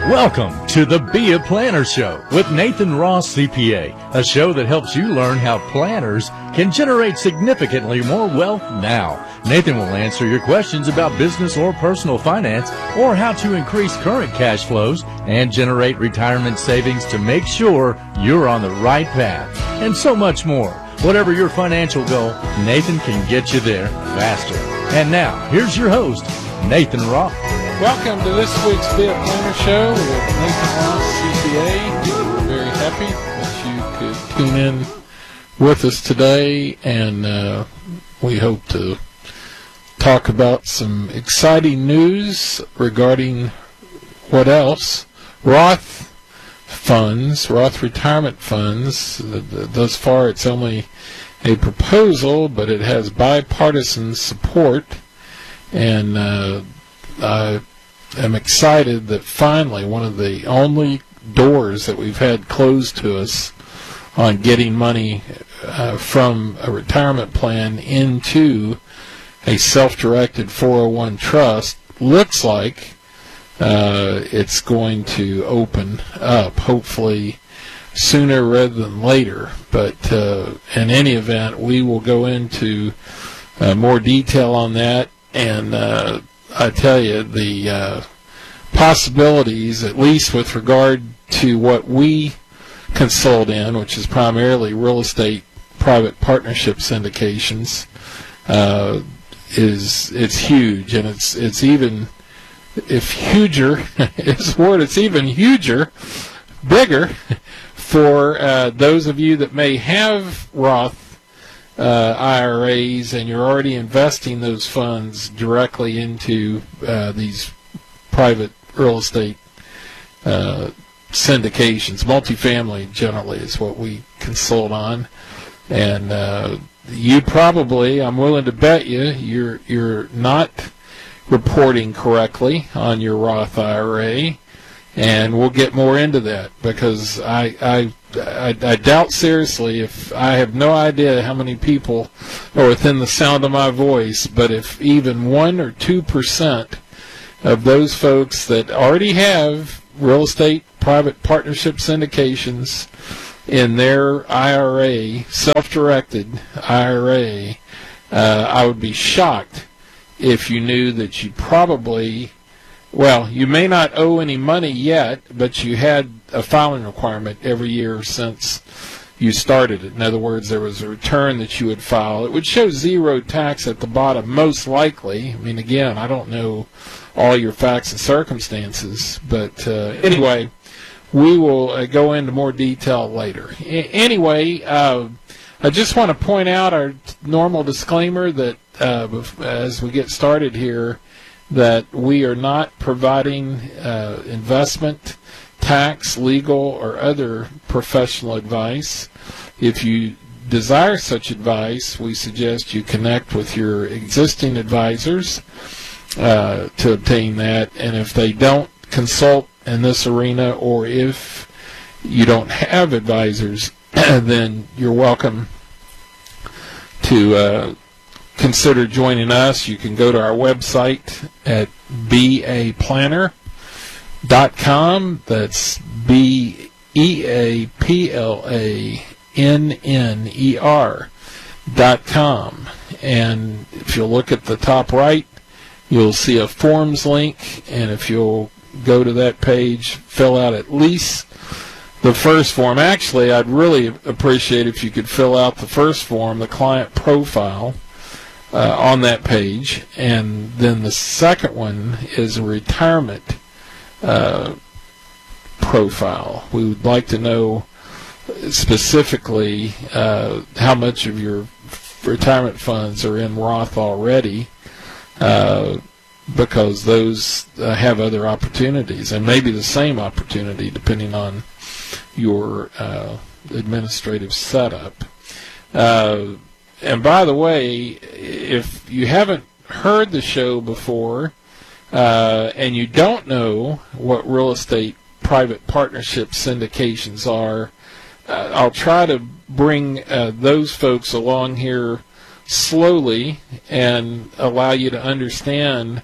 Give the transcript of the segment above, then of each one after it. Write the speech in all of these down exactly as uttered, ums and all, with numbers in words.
Welcome to the Be a Planner Show with Nathan Ross, C P A, a show that helps you learn how planners can generate significantly more wealth now. Nathan will answer your questions about business or personal finance, or how to increase current cash flows and generate retirement savings to make sure you're on the right path, and so much more. Whatever your financial goal, Nathan can get you there faster. And now, here's your host, Nathan Ross. Welcome to this week's Be a Planner Show with Nathan Ross, C P A. We're very happy that you could tune in with us today, and uh, we hope to talk about some exciting news regarding what else? Roth funds, Roth retirement funds. Thus far, it's only a proposal, but it has bipartisan support, and uh, I am excited that finally one of the only doors that we've had closed to us on getting money uh, from a retirement plan into a self-directed four oh one trust looks like uh, it's going to open up, hopefully sooner rather than later. But uh, in any event, we will go into uh, more detail on that, and uh, I tell you, the uh, possibilities, at least with regard to what we consult in, which is primarily real estate private partnership syndications, uh, is it's huge, and it's it's even if huger is the word. It's even huger, bigger for uh, those of you that may have Roth Uh, I R As, and you're already investing those funds directly into uh, these private real estate uh, syndications. Multifamily generally is what we consult on, and uh, you probably, I'm willing to bet you, you're you're not reporting correctly on your Roth I R A, and we'll get more into that, because I I. I, I doubt seriously, if I have no idea how many people are within the sound of my voice, but if even one or two percent of those folks that already have real estate private partnership syndications in their I R A, self-directed I R A, uh, I would be shocked if you knew that you probably, well, you may not owe any money yet, but you had a filing requirement every year since you started it. In other words, there was a return that you would file. It would show zero tax at the bottom, most likely. I mean, again, I don't know all your facts and circumstances, but uh, anyway, we will uh, go into more detail later. A- anyway, uh, I just want to point out our normal disclaimer that uh, as we get started here, that we are not providing uh, investment, tax, legal, or other professional advice. If you desire such advice, we suggest you connect with your existing advisors uh, to obtain that. And if they don't consult in this arena, or if you don't have advisors, then you're welcome to uh, consider joining us. You can go to our website at be a planner dot com. That's B E A P L A N N E R dot com. And if you'll look at the top right, you'll see a forms link, and if you'll go to that page, fill out at least the first form. Actually, I'd really appreciate if you could fill out the first form, the client profile, Uh, on that page, and then the second one is a retirement uh, profile. We would like to know specifically uh, how much of your retirement funds are in Roth already, uh, because those uh, have other opportunities, and maybe the same opportunity depending on your uh, administrative setup. Uh, And by the way, if you haven't heard the show before, uh, and you don't know what real estate private partnership syndications are, uh, I'll try to bring uh, those folks along here slowly and allow you to understand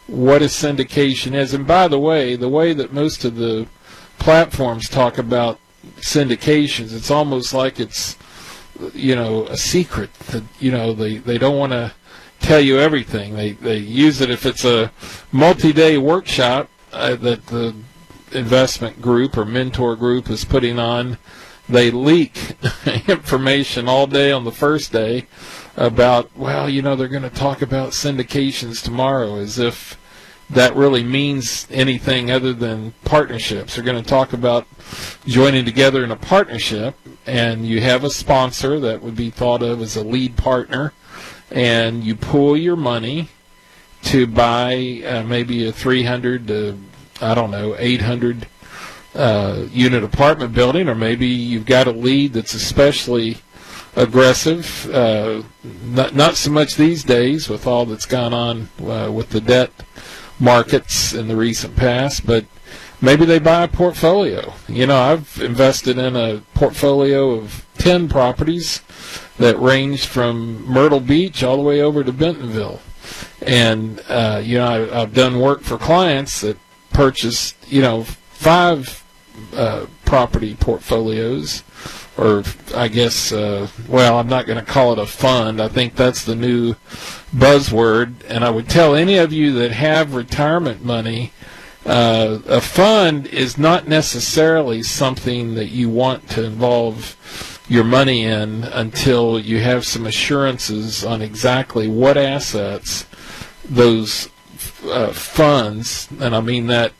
what a syndication is. And by the way, the way that most of the platforms talk about syndications, it's almost like it's, you know, a secret that, you know, they, they don't want to tell you everything. They they use it if it's a multi-day workshop uh, that the investment group or mentor group is putting on. They leak information all day on the first day about, well, you know, they're going to talk about syndications tomorrow, as if that really means anything other than partnerships. They're going to talk about joining together in a partnership, and you have a sponsor that would be thought of as a lead partner, and you pool your money to buy uh, maybe a three hundred to, I don't know, eight hundred uh, unit apartment building, or maybe you've got a lead that's especially aggressive, uh, not, not so much these days with all that's gone on uh, with the debt markets in the recent past, but maybe they buy a portfolio. You know, I've invested in a portfolio of ten properties that ranged from Myrtle Beach all the way over to Bentonville. And, uh, you know, I, I've done work for clients that purchased, you know, five uh, property portfolios, or I guess, uh, well, I'm not going to call it a fund. I think that's the new buzzword. And I would tell any of you that have retirement money, uh, a fund is not necessarily something that you want to involve your money in until you have some assurances on exactly what assets those uh, funds, and I mean that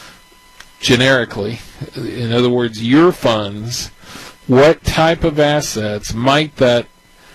generically, in other words, your funds, what type of assets might that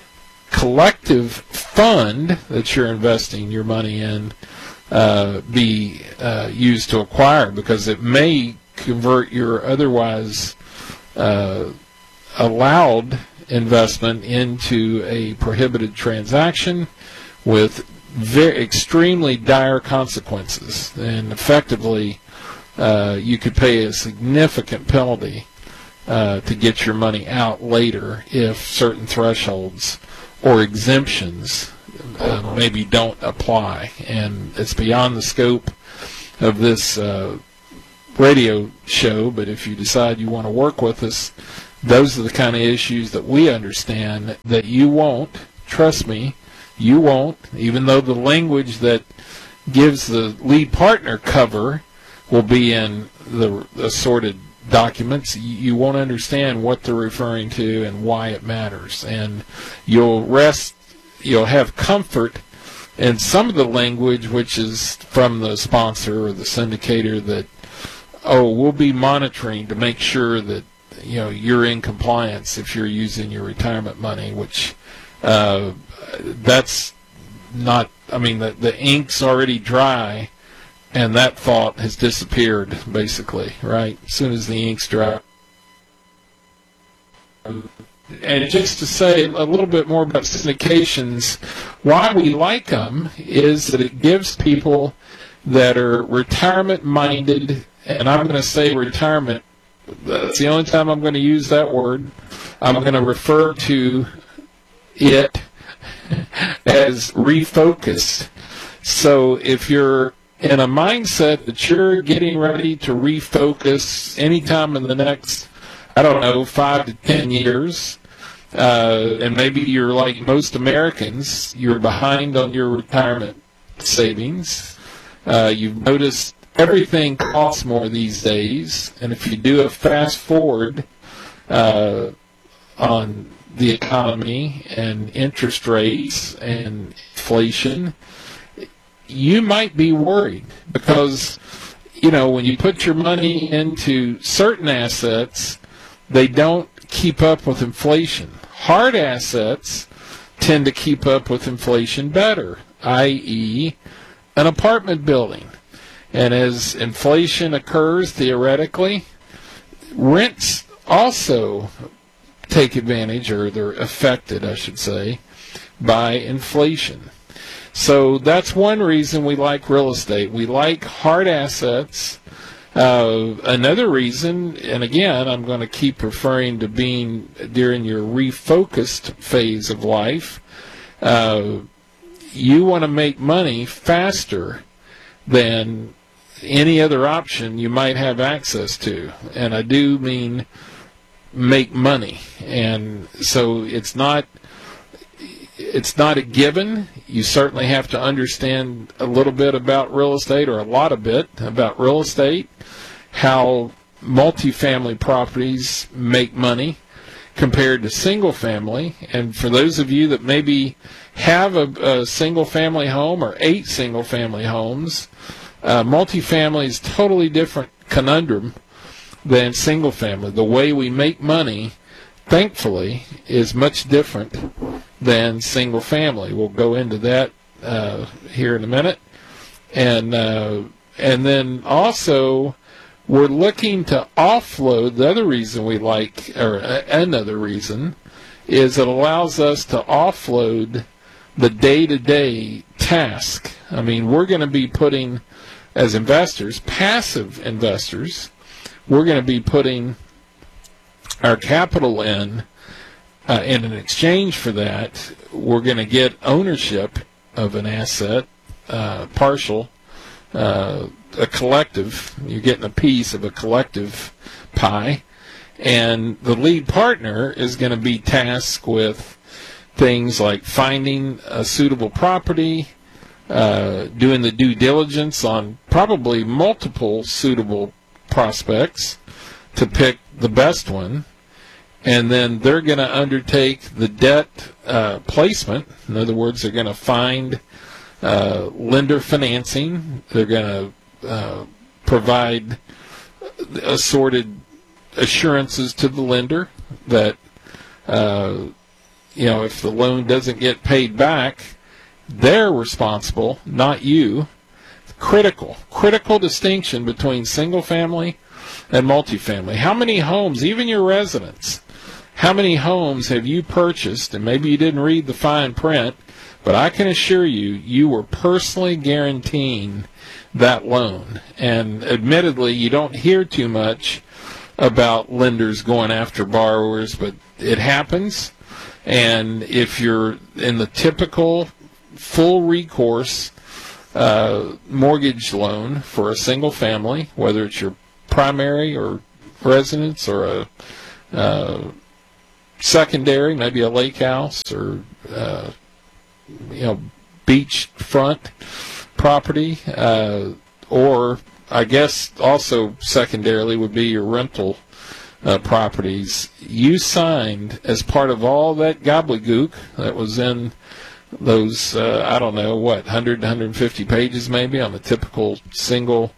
collective fund that you're investing your money in uh, be uh, used to acquire, because it may convert your otherwise uh, allowed investment into a prohibited transaction with very extremely dire consequences, and effectively uh, you could pay a significant penalty uh, to get your money out later if certain thresholds or exemptions uh, maybe don't apply. And it's beyond the scope of this uh, radio show, but if you decide you want to work with us, those are the kind of issues that we understand that you won't, trust me, you won't, even though the language that gives the lead partner cover will be in the assorted documents, you won't understand what they're referring to and why it matters. And you'll rest, you'll have comfort in some of the language which is from the sponsor or the syndicator that, oh, we'll be monitoring to make sure that, you know, you're in compliance if you're using your retirement money, which uh, that's not, I mean, the, the ink's already dry, and that thought has disappeared, basically, right? As soon as the ink's dry. And just to say a little bit more about syndications, why we like them is that it gives people that are retirement-minded, and I'm going to say retirement, that's the only time I'm going to use that word. I'm going to refer to it as refocused. So if you're in a mindset that you're getting ready to refocus anytime in the next, I don't know, five to ten years, uh, and maybe you're like most Americans, you're behind on your retirement savings. Uh, you've noticed everything costs more these days, and if you do a fast forward uh, on the economy and interest rates and inflation, you might be worried because, you know, when you put your money into certain assets, they don't keep up with inflation. Hard assets tend to keep up with inflation better, that is an apartment building. And as inflation occurs, theoretically, rents also take advantage, or they're affected, I should say, by inflation. So that's one reason we like real estate. We like hard assets. Uh, another reason, and again, I'm going to keep referring to being during your refocused phase of life, uh, you want to make money faster than any other option you might have access to. And I do mean make money. And so it's not it's not a given. You certainly have to understand a little bit about real estate, or a lot of bit about real estate, how multifamily properties make money compared to single family. And for those of you that maybe have a, a single family home or eight single family homes, uh, multifamily is totally different conundrum than single family. The way we make money, thankfully, is much different than single family. We'll go into that uh, here in a minute. And uh, and then also, we're looking to offload. The other reason we like, or another reason, is it allows us to offload the day-to-day task. I mean, we're going to be putting, as investors, passive investors, we're going to be putting our capital in, uh, and in exchange for that, we're going to get ownership of an asset, uh, partial, uh, a collective. You're getting a piece of a collective pie, and the lead partner is going to be tasked with things like finding a suitable property, uh, doing the due diligence on probably multiple suitable prospects to pick the best one, and then they're going to undertake the debt uh, placement. In other words, they're going to find uh, lender financing. They're going to uh, provide assorted assurances to the lender that uh, you know, if the loan doesn't get paid back, they're responsible, not you. Critical, critical distinction between single family and multifamily. How many homes, even your residents, how many homes have you purchased, and maybe you didn't read the fine print, but I can assure you, you were personally guaranteeing that loan. And admittedly, you don't hear too much about lenders going after borrowers, but it happens. And if you're in the typical full recourse uh, mortgage loan for a single family, whether it's your primary or residence or a uh, secondary, maybe a lake house or uh, you know beachfront property, uh, or I guess also secondarily would be your rental Uh, properties, you signed as part of all that gobbledygook that was in those, uh, I don't know, what, one hundred, one hundred fifty pages maybe on the typical single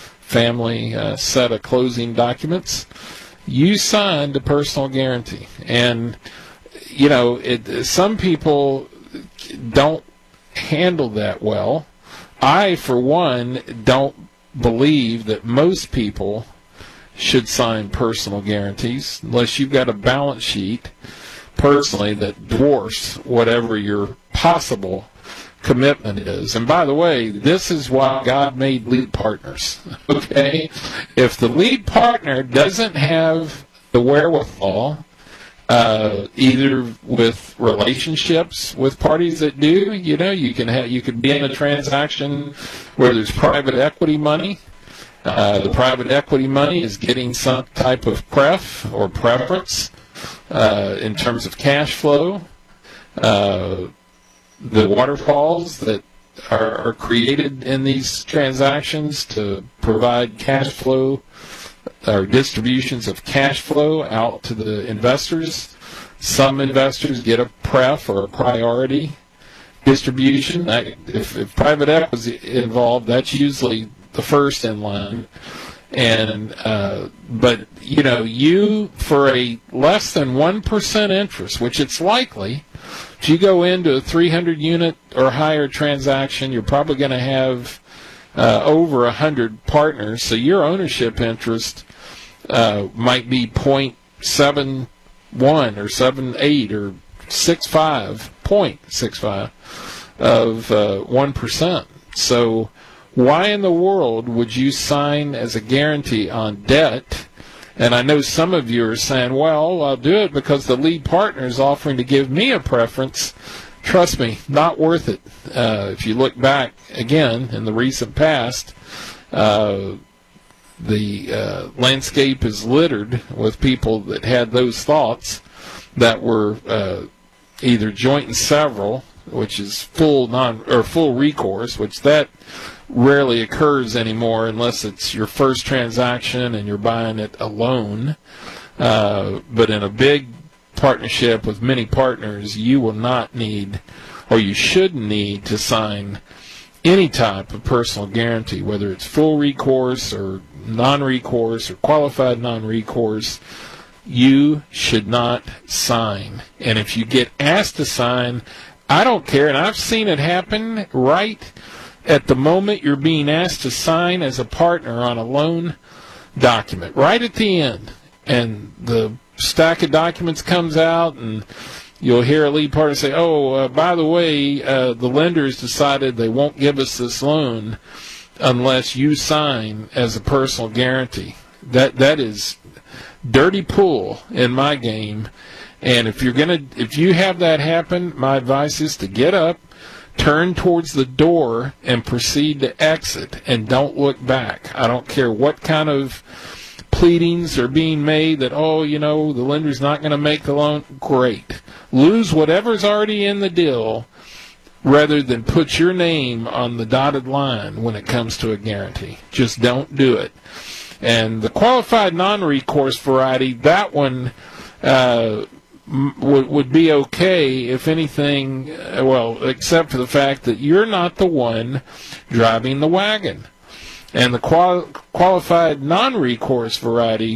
family uh, set of closing documents. You signed a personal guarantee. And, you know, it, some people don't handle that well. I, for one, don't believe that most people should sign personal guarantees unless you've got a balance sheet personally that dwarfs whatever your possible commitment is. And by the way, this is why God made lead partners. Okay? If the lead partner doesn't have the wherewithal, uh, either with relationships with parties that do, you know, you can have, you could be in a transaction where there's private equity money. Uh, the private equity money is getting some type of pref or preference uh, in terms of cash flow. Uh, the waterfalls that are, are created in these transactions to provide cash flow or distributions of cash flow out to the investors. Some investors get a pref or a priority distribution. That, if, if private equity is involved, that's usually the first in line. And uh, but you know, you for a less than one percent interest, which it's likely, if you go into a three hundred unit or higher transaction, you're probably going to have uh, over a hundred partners. So your ownership interest uh, might be point seven one or seven eight or six five point six five of uh, one percent. So why in the world would you sign as a guarantee on debt? And I know some of you are saying, well, I'll do it because the lead partner is offering to give me a preference trust me, not worth it. Uh, if you look back, again, in the recent past, uh, the uh, landscape is littered with people that had those thoughts that were uh, either joint and several, which is full non or full recourse, which that rarely occurs anymore unless it's your first transaction and you're buying it alone. Uh, but in a big partnership with many partners, you will not need, or you shouldn't need, to sign any type of personal guarantee, whether it's full recourse or non-recourse or qualified non-recourse. You should not sign. And if you get asked to sign, I don't care, and I've seen it happen right at the moment you're being asked to sign as a partner on a loan document, right at the end. And the stack of documents comes out, and you'll hear a lead partner say, oh, uh, by the way, uh, the lenders decided they won't give us this loan unless you sign as a personal guarantee. That that is dirty pool in my game. And if you're gonna, if you have that happen, my advice is to get up, turn towards the door, and proceed to exit, and don't look back. I don't care what kind of pleadings are being made that, oh, you know, the lender's not going to make the loan. Great. Lose whatever's already in the deal rather than put your name on the dotted line when it comes to a guarantee. Just don't do it. And the qualified non-recourse variety, that one uh, m- would, would be okay, if anything, uh, well, except for the fact that you're not the one driving the wagon. And the qual- qualified non-recourse variety,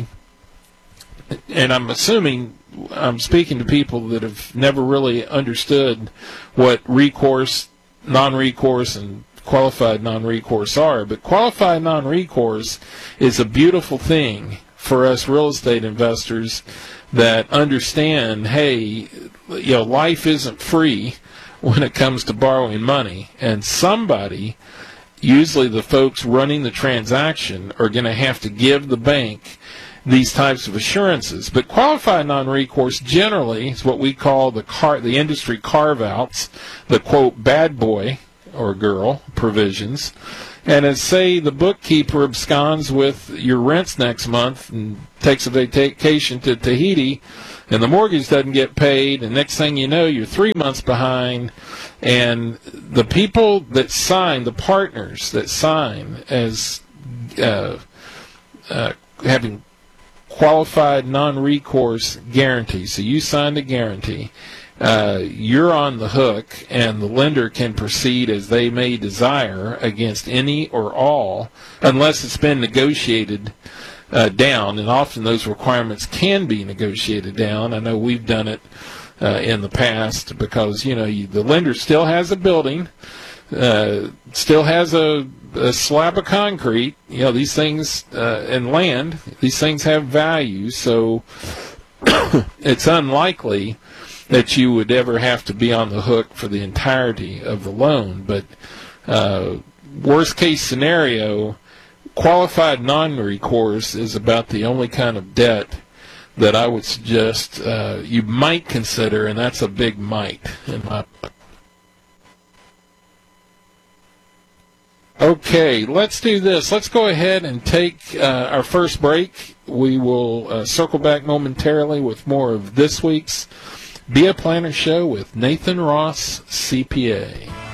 and I'm assuming I'm speaking to people that have never really understood what recourse, non-recourse, and qualified non-recourse are, but qualified non-recourse is a beautiful thing for us real estate investors that understand, hey, you know, life isn't free when it comes to borrowing money, and somebody, usually the folks running the transaction, are going to have to give the bank these types of assurances. But qualified non-recourse generally is what we call the car, the industry carve-outs, the, quote, bad boy or girl provisions. And as, say, the bookkeeper absconds with your rents next month and takes a vacation to Tahiti, and the mortgage doesn't get paid, and next thing you know, you're three months behind, and the people that sign, the partners that sign as uh, uh, having qualified non-recourse guarantee, so you signed a guarantee, uh, you're on the hook, and the lender can proceed as they may desire against any or all, unless it's been negotiated uh, down, and often those requirements can be negotiated down. I know we've done it uh, in the past because, you know, you, the lender still has a building, uh, still has a, a slab of concrete. You know, these things, uh, and land, these things have value, so it's unlikely that you would ever have to be on the hook for the entirety of the loan. But uh, worst case scenario, qualified non-recourse is about the only kind of debt that I would suggest uh, you might consider, and that's a big might in my book. Okay, let's do this. Let's go ahead and take uh, our first break. We will uh, circle back momentarily with more of this week's Be a Planner Show with Nathan Ross, C P A.